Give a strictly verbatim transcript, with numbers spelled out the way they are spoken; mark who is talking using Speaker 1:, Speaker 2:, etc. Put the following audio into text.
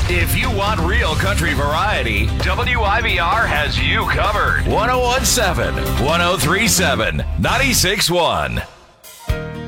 Speaker 1: If you want real country variety, W I B R has you covered. one oh one seven, one oh three seven, ninety-six one.